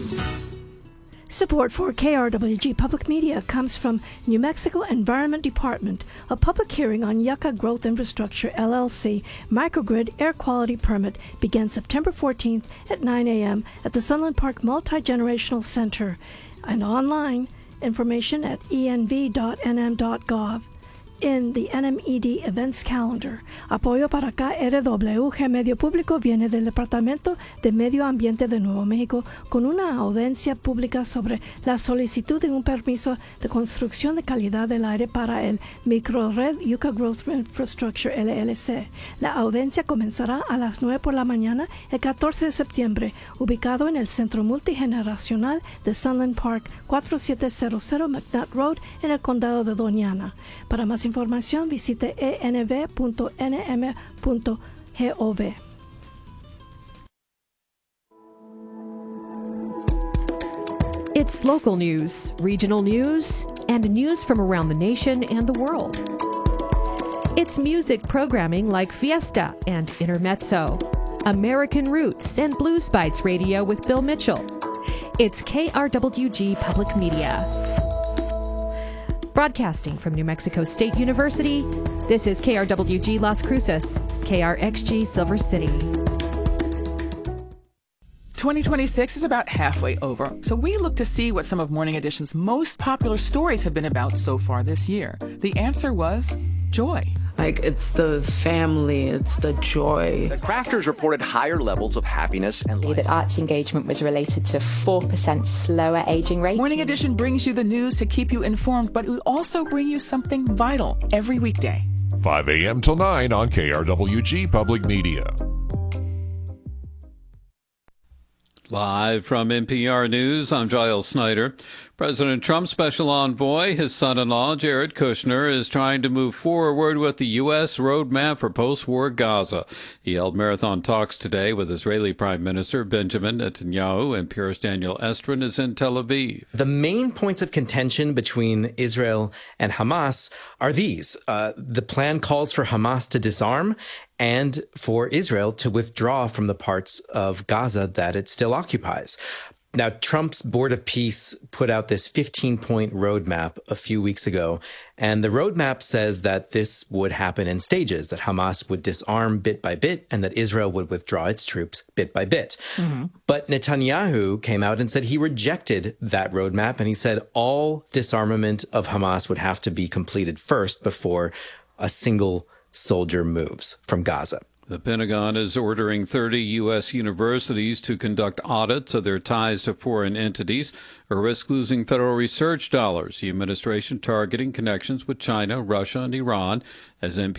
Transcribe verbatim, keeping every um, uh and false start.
Support for K R W G Public Media comes from New Mexico Environment Department. A public hearing on Yucca Growth Infrastructure, L L C, microgrid air quality permit begins September fourteenth at nine a.m. at the Sunland Park Multi-Generational Center and online. Information at e n v dot n m dot gov. In the N M E D Events Calendar. Apoyo para K R W G Medio Público viene del Departamento de Medio Ambiente de Nuevo México con una audiencia pública sobre la solicitud de un permiso de construcción de calidad del aire para el Microred Yucca Growth Infrastructure L L C. La audiencia comenzará a las nueve por la mañana el catorce de septiembre, ubicado en el Centro Multigeneracional de Sunland Park, cuatro siete cero cero McNutt Road, en el Condado de Doñana. Para más información visite e n v punto n m punto gov. It's local news, regional news, and news from around the nation and the world. It's music programming like Fiesta and Intermezzo, American Roots, and Blues Bites Radio with Bill Mitchell. It's K R W G Public Media. Broadcasting from New Mexico State University, this is K R W G Las Cruces, K R X G Silver City. twenty twenty-six is about halfway over, so we look to see what some of Morning Edition's most popular stories have been about so far this year. The answer was joy. Like, it's the family, it's the joy. The crafters reported higher levels of happiness and life. That arts engagement was related to four percent slower aging rate. Morning Edition brings you the news to keep you informed, but we also bring you something vital every weekday. five a.m. till nine on K R W G Public Media. Live from N P R News, I'm Giles Snyder. President Trump's special envoy, his son-in-law, Jared Kushner, is trying to move forward with the U S roadmap for post-war Gaza. He held marathon talks today with Israeli Prime Minister Benjamin Netanyahu, and Piers Daniel Estrin is in Tel Aviv. The main points of contention between Israel and Hamas are these. Uh, the plan calls for Hamas to disarm and for Israel to withdraw from the parts of Gaza that it still occupies. Now, Trump's Board of Peace put out this fifteen-point roadmap a few weeks ago, and the roadmap says that this would happen in stages, that Hamas would disarm bit by bit and that Israel would withdraw its troops bit by bit. Mm-hmm. But Netanyahu came out and said he rejected that roadmap, and he said all disarmament of Hamas would have to be completed first before a single soldier moves from Gaza. The Pentagon is ordering thirty U S universities to conduct audits of their ties to foreign entities or risk losing federal research dollars. The administration targeting connections with China, Russia, and Iran, as N P